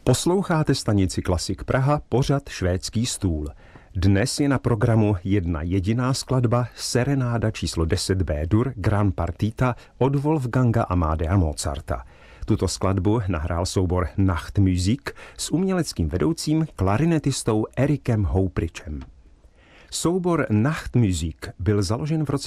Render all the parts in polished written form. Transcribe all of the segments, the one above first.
Posloucháte stanici Klasik Praha, pořad Švédský stůl. Dnes je na programu jedna jediná skladba, serenáda číslo 10 B-dur Grand Partita od Wolfganga Amadea Mozarta. Tuto skladbu nahrál soubor Nachtmusik s uměleckým vedoucím klarinetistou Erikem Houprichem. Soubor Nachtmusik byl založen v roce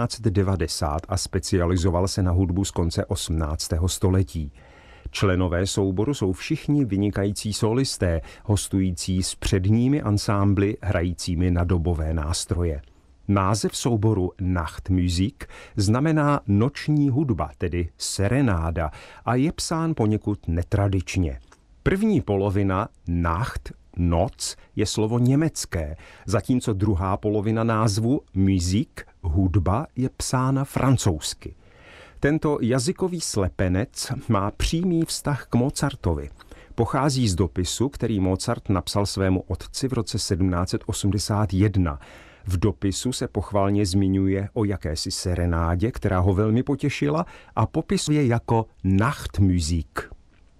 1990 a specializoval se na hudbu z konce 18. století. Členové souboru jsou všichni vynikající solisté, hostující s předními ansámbly hrajícími na dobové nástroje. Název souboru Nachtmusik znamená noční hudba, tedy serenáda, a je psán poněkud netradičně. První polovina Nacht, noc, je slovo německé, zatímco druhá polovina názvu Musik, hudba, je psána francouzsky. Tento jazykový slepenec má přímý vztah k Mozartovi. Pochází z dopisu, který Mozart napsal svému otci v roce 1781. V dopisu se pochvalně zmiňuje o jakési serenádě, která ho velmi potěšila, a popisuje jako Nachtmusik.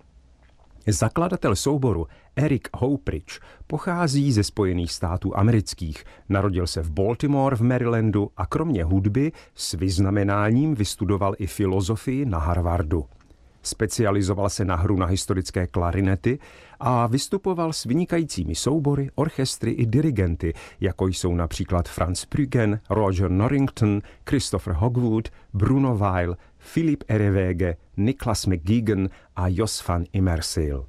Zakladatel souboru Erik Houprich pochází ze Spojených států amerických. Narodil se v Baltimore v Marylandu a kromě hudby s vyznamenáním vystudoval i filozofii na Harvardu. Specializoval se na hru na historické klarinety a vystupoval s vynikajícími soubory, orchestry i dirigenty, jako jsou například Franz Brüggen, Roger Norrington, Christopher Hogwood, Bruno Weil, Philippe Herrewege, Niklas McGuigan a Jos van Immersiel.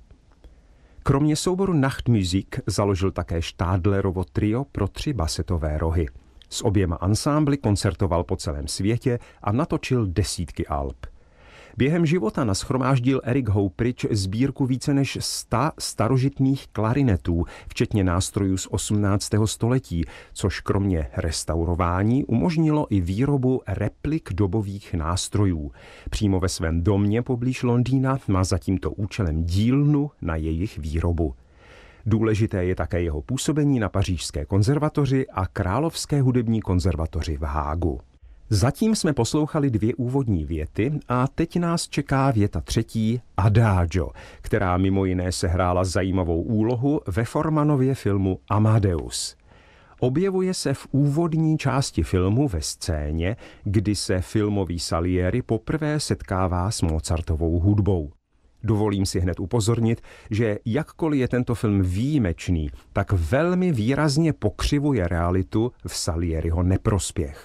Kromě souboru Nachtmusik založil také Stadlerovo trio pro 3 basetové rohy. S oběma ansámbly koncertoval po celém světě a natočil desítky alb. Během života nashromáždil Erik Houprich sbírku více než 100 starožitných klarinetů, včetně nástrojů z 18. století, což kromě restaurování umožnilo i výrobu replik dobových nástrojů. Přímo ve svém domě poblíž Londýna má za tímto účelem dílnu na jejich výrobu. Důležité je také jeho působení na Pařížské konzervatoři a Královské hudební konzervatoři v Hágu. Zatím jsme poslouchali 2 úvodní věty a teď nás čeká věta 3. Adagio, která mimo jiné sehrála zajímavou úlohu ve Formanově filmu Amadeus. Objevuje se v úvodní části filmu ve scéně, kdy se filmový Salieri poprvé setkává s Mozartovou hudbou. Dovolím si hned upozornit, že jakkoliv je tento film výjimečný, tak velmi výrazně pokřivuje realitu v Salieriho neprospěch.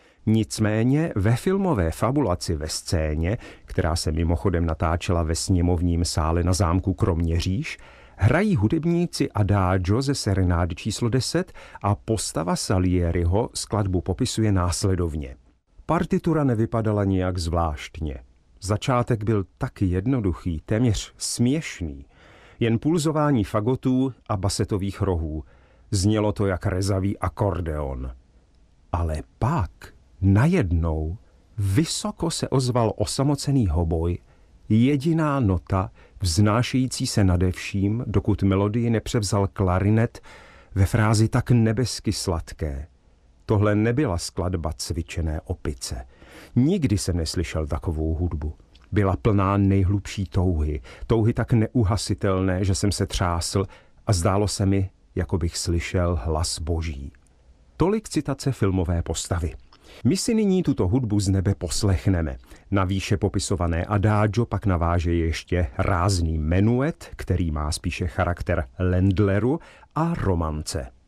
Nicméně ve filmové fabulaci ve scéně, která se mimochodem natáčela ve sněmovním sále na zámku Kroměříž, hrají hudebníci Adagio ze serenády číslo 10 a postava Salieriho skladbu popisuje následovně. Partitura nevypadala nijak zvláštně. Začátek byl tak jednoduchý, téměř směšný. Jen pulzování fagotů a basetových rohů. Znělo to jak rezavý akordeon. Ale pak najednou vysoko se ozval osamocený hoboj, jediná nota, vznášející se nade vším, dokud melodii nepřevzal klarinet ve frázi tak nebesky sladké. Tohle nebyla skladba cvičené opice. Nikdy jsem neslyšel takovou hudbu. Byla plná nejhlubší touhy tak neuhasitelné, že jsem se třásl a zdálo se mi, jako bych slyšel hlas boží. Tolik citace filmové postavy. My si nyní tuto hudbu z nebe poslechneme. Na výše popisované Adagio pak naváže ještě rázný menuet, který má spíše charakter Ländleru a romance.